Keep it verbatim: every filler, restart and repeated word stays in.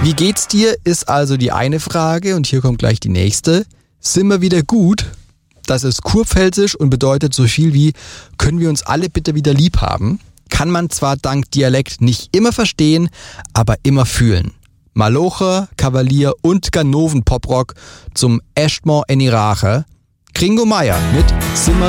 Wie geht's dir, ist also die eine Frage und hier kommt gleich die nächste. Sind wir wieder gut? Das ist kurpfälzisch und bedeutet so viel wie, können wir uns alle bitte wieder lieb haben? Kann man zwar dank Dialekt nicht immer verstehen, aber immer fühlen. Malocher, Kavalier und Ganoven Poprock zum Echtmor Enirache. Kringo Meier mit Simmer